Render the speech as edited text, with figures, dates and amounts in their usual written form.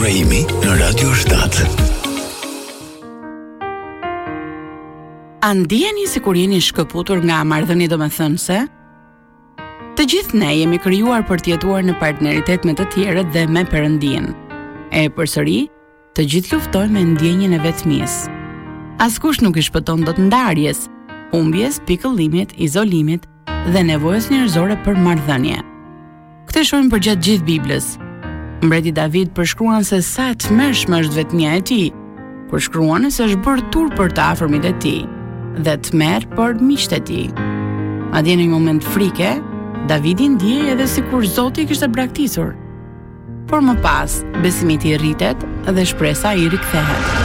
Ibrahimi në Radio 7. A ndjeni se kur jeni shkëputur nga marrëdhënie domethënëse? Të gjithë ne jemi krijuar për të jetuar në partneritet me të tjerët dhe me Perëndin. E përsëri, të gjithë luftojmë me ndjenjen e vetmisë. Askush nuk I shpëton dot ndarjes, humbjes, pikëllimit, izolimit dhe nevojës njerëzore për marrëdhënie. Këtë shohim përgjatë gjithë Biblës. Mbreti David përshkruan se sa të tmerrshme është vetmia e tij, përshkruan se është bërë turp për të afërmit e tij dhe tmerr për miqtë e tij. Madje në një moment frike, Davidi ndjej edhe sikur Zoti I kishte braktisur. Por më pas, besimi I tij rritet dhe shpresa I rikthehet.